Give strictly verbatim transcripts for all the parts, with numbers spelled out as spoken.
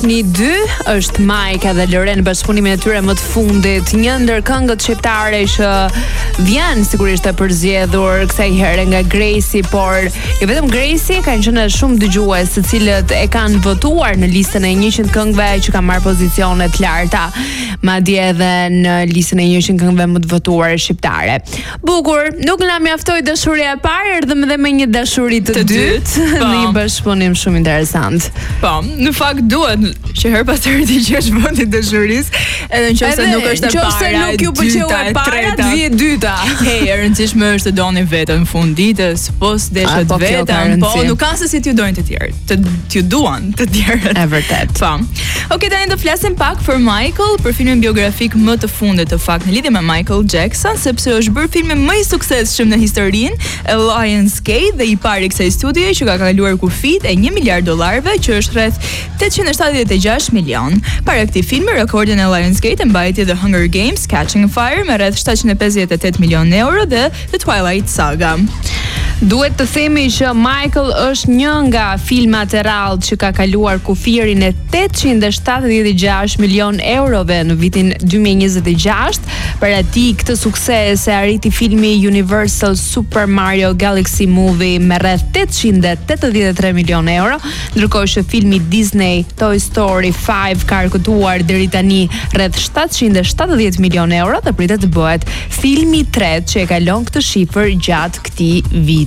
një dy është Majka dhe Loren, bashkëpunimin e tyre më të fundit. Një ndër këngët shqiptare që vjen sigurisht e përzgjedhur kësaj here nga Gracie, por jo vetëm Gracie, kanë qenë shumë dëgjues, të cilët e kanë votuar në listën e njëqind këngëve që kanë marrë pozicione të larta, madje edhe në listën e njëqind këngëve më të votuar shqiptare. Bukur, nuk na mjaftoi dashuria e parë, erdhëm edhe me një dashuri të, të dytë, në një bashkëpunim shumë interesant. Po, në fakt duhet që her pas here të gjesh vendin e dashurisë, edhe nëse nuk është e para, nëse nuk ju pëlqeu e para, të vijë dyta. Hey, e rëndësishme është të doni veten në fund ditës, pos deshet po, veten, po nuk ka se si t'ju dojnë të tjerë, të t'ju duan të tjerët. E vërtet. Po. Okej, tani do flasim pak për Michael, për filmin biografik më të fundit të fakt në lidhje me Michael Jackson, sepse është bërë filmi më i suksesshëm në historinë e Lionsgate dhe i pari kësaj studie që ka kaluar kufit e një miliard dollarëve, që është rreth tetëqind e shtatëdhjetë e gjashtë milion. Para këtij filmi, rekordin e Lionsgate e mbajti The Hunger Games: Catching Fire me rreth shtatëqind e pesëdhjetë e tetë milion euro dhe The Twilight Saga. Duhet të themi që Michael është një nga filmat e rrallë që ka kaluar kufirin e tetëqind e shtatëdhjetë e gjashtë milion eurove në vitin dy mijë e njëzet e gjashtë. Për ati këtë sukses e arriti filmi Universal Super Mario Galaxy Movie me rreth tetëqind e tetëdhjetë e tre milion euro, ndërkohë që filmi Disney Toy Story pesë ka argëtuar deri tani rreth shtatëqind e shtatëdhjetë milion euro dhe pritet të bëhet filmi i tretë që e kalon këtë shifër gjatë këtij viti.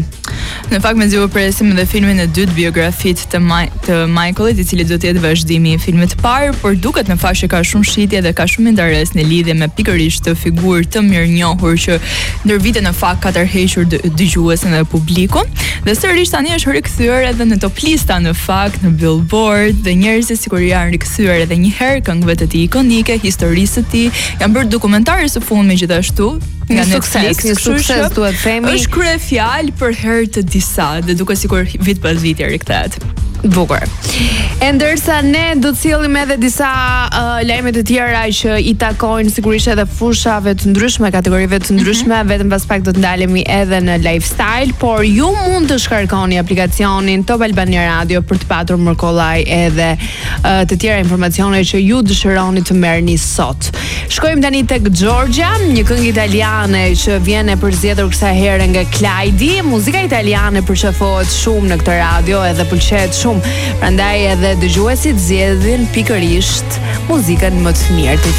Në fakt me zgjuar presim edhe filmin e dytë biografit të, Ma të Michaelit, i cili do të jetë vazhdimi i filmit të parë, por duket në fakt që ka shumë shitje dhe ka shumë interes në lidhje me pikërisht të figurë të mirënjohur që ndër vite në fakt ka tërhequr dëgjuesin dhe publikun. Dhe sërish tani është rikthyer edhe në top lista në fakt në Billboard dhe njerëzit sikur janë rikthyer edhe një herë këngëve të tij ikonike, historisë të tij, janë bërë dokumentare së fundmi gjithashtu nga Netflix, një sukses duhet themi. Është krye fjalë për herë të disa dhe duket sikur vit pas viti rikthehet. Bukur. E ndërsa ne do të sillim edhe disa uh, lajme të tjera që i takojnë sigurisht edhe fushave të ndryshme, kategorive të ndryshme, mm-hmm. vetëm pas pak do të ndalemi edhe në lifestyle, por ju mund të shkarkoni aplikacionin Top Albania Radio për të patur mërkollaj edhe uh, të tjera informacione që ju dëshironi të merrni sot. Shkojmë tani tek Georgia, një këngë italiane që vjen e përzgjedhur kësaj here nga Clyde. Muzika italiane përqafohet shumë në këtë radio edhe pëlqejet shumë. Prandaj edhe dëgjuesit zgjedhin pikërisht muzikën më të mirë të